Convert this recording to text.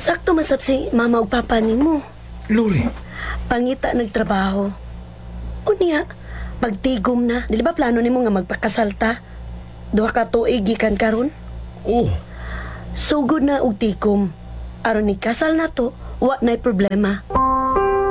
Sakto masab si mama ug papa nimo. Lori, Pangita nagtrabaho. Unya, pagtigom na. Dili ba plano nimo nga magpakasalta? Duha ka tuig gikan karon. oh, Sugod na og tikom. Aron ni kasal na to, wa na'y problema.